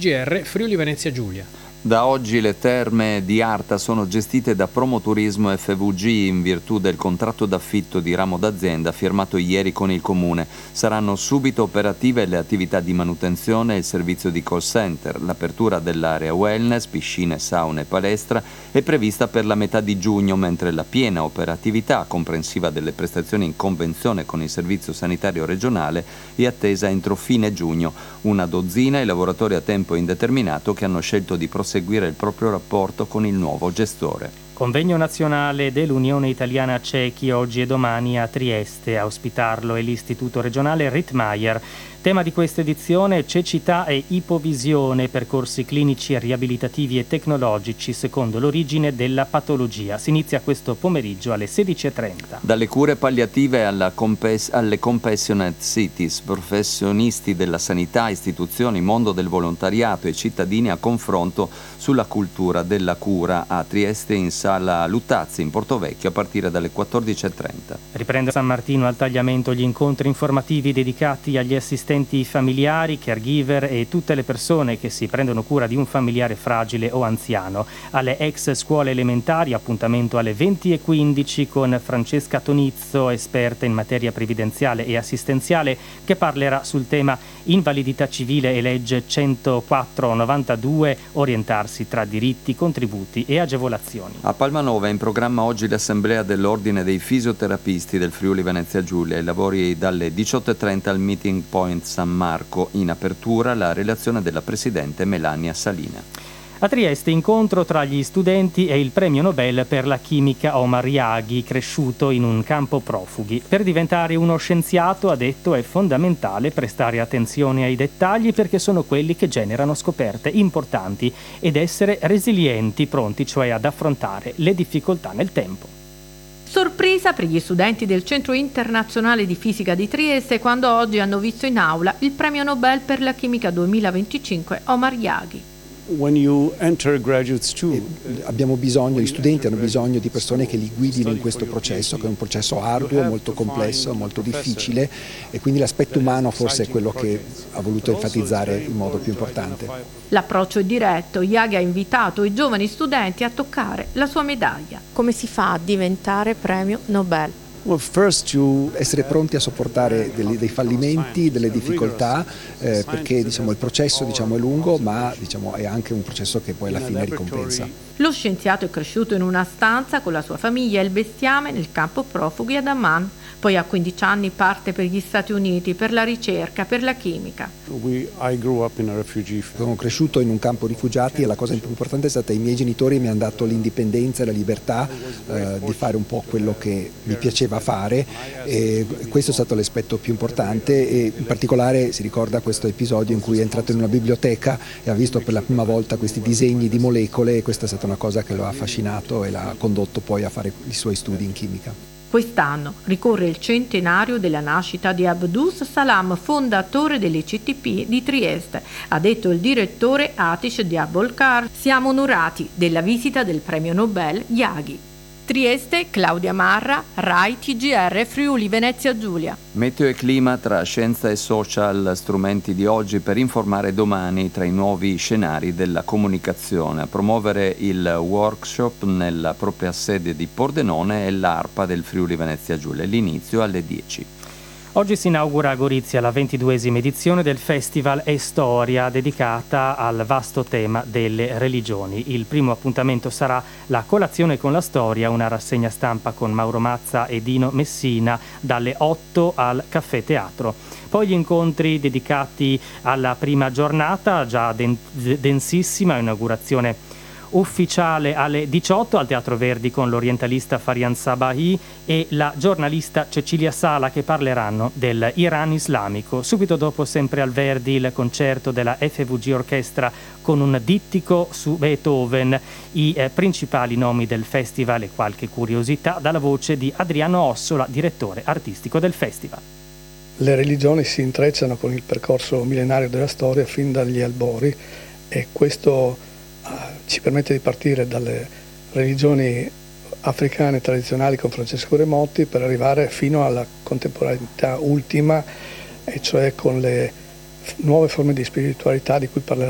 GR Friuli Venezia Giulia. Da oggi le terme di Arta sono gestite da Promoturismo FVG in virtù del contratto d'affitto di ramo d'azienda firmato ieri con il Comune. Saranno subito operative le attività di manutenzione e il servizio di call center. L'apertura dell'area wellness, piscine, saune e palestra è prevista per la metà di giugno, mentre la piena operatività, comprensiva delle prestazioni in convenzione con il Servizio Sanitario Regionale, è attesa entro fine giugno. Una dozzina i lavoratori a tempo indeterminato che hanno scelto di proseguire il proprio rapporto con il nuovo gestore. Convegno nazionale dell'Unione Italiana Cechi oggi e domani a Trieste. A ospitarlo è l'Istituto regionale Rittmeyer. Tema di questa edizione: cecità e ipovisione, percorsi clinici, riabilitativi e tecnologici secondo l'origine della patologia. Si inizia questo pomeriggio alle 16:30. Dalle cure palliative alle compassionate cities, professionisti della sanità, istituzioni, mondo del volontariato e cittadini a confronto sulla cultura della cura a Trieste in sala Luttazzi in Portovecchio a partire dalle 14:30. Riprende San Martino al Tagliamento gli incontri informativi dedicati agli assistenti familiari, caregiver e tutte le persone che si prendono cura di un familiare fragile o anziano. Alle ex scuole elementari appuntamento alle 20:15 con Francesca Tonizzo, esperta in materia previdenziale e assistenziale, che parlerà sul tema invalidità civile e legge 104/92, orientarsi tra diritti, contributi e agevolazioni. A Palmanova è in programma oggi l'assemblea dell'Ordine dei fisioterapisti del Friuli Venezia Giulia. I lavori dalle 18:30 al Meeting Point San Marco. In apertura la relazione della presidente Melania Salina. A Trieste incontro tra gli studenti e il premio Nobel per la chimica Omar Yaghi, cresciuto in un campo profughi. Per diventare uno scienziato, ha detto, è fondamentale prestare attenzione ai dettagli perché sono quelli che generano scoperte importanti ed essere resilienti, pronti cioè ad affrontare le difficoltà nel tempo. Sorpresa per gli studenti del Centro Internazionale di Fisica di Trieste quando oggi hanno visto in aula il premio Nobel per la chimica 2025 Omar Yaghi. Abbiamo bisogno, gli studenti hanno bisogno di persone che li guidino in questo processo, che è un processo arduo, molto complesso, molto difficile, e quindi l'aspetto umano forse è quello che ha voluto enfatizzare in modo più importante. L'approccio è diretto. Yaghi ha invitato i giovani studenti a toccare la sua medaglia. Come si fa a diventare premio Nobel? Essere pronti a sopportare dei fallimenti, delle difficoltà, perché il processo è lungo, ma è anche un processo che poi alla fine ricompensa. Lo scienziato è cresciuto in una stanza con la sua famiglia e il bestiame nel campo profughi ad Amman. Poi a 15 anni parte per gli Stati Uniti per la ricerca, per la chimica. Sono cresciuto in un campo rifugiati e la cosa più importante è stata che i miei genitori mi hanno dato l'indipendenza e la libertà di fare un po' quello che mi piaceva fare, e questo è stato l'aspetto più importante, e in particolare si ricorda questo episodio in cui è entrato in una biblioteca e ha visto per la prima volta questi disegni di molecole, e questa è stata una cosa che lo ha affascinato e l'ha condotto poi a fare i suoi studi in chimica. Quest'anno ricorre il centenario della nascita di Abdus Salam, fondatore dell'ICTP di Trieste. Ha detto il direttore Atish Diabolkar: siamo onorati della visita del premio Nobel Yaghi. Trieste, Claudia Marra, Rai TGR Friuli Venezia Giulia. Meteo e clima tra scienza e social, strumenti di oggi per informare domani tra i nuovi scenari della comunicazione. A promuovere il workshop nella propria sede di Pordenone è l'ARPA del Friuli Venezia Giulia. L'inizio alle 10. Oggi si inaugura a Gorizia la 22esima edizione del Festival e Storia, dedicata al vasto tema delle religioni. Il primo appuntamento sarà la colazione con la storia, una rassegna stampa con Mauro Mazza e Dino Messina dalle 8 al Caffè Teatro. Poi gli incontri dedicati alla prima giornata, già densissima, inaugurazione ufficiale alle 18 al Teatro Verdi con l'orientalista Farian Sabahi e la giornalista Cecilia Sala, che parleranno del Iran islamico. Subito dopo, sempre al Verdi, il concerto della FVG Orchestra con un dittico su Beethoven, i principali nomi del festival e qualche curiosità dalla voce di Adriano Ossola, direttore artistico del festival. Le religioni si intrecciano con il percorso millenario della storia fin dagli albori, e questo ci permette di partire dalle religioni africane tradizionali con Francesco Remotti per arrivare fino alla contemporaneità ultima, e cioè con le nuove forme di spiritualità di cui parlerà